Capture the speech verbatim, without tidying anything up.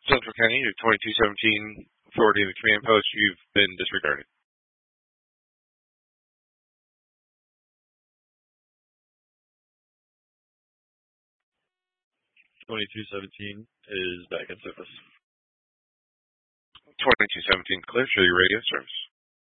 Central County, your twenty-two seventeen authority of the command post, you've been disregarded. twenty-two seventeen is back in service. twenty-two seventeen, clear for your radio service.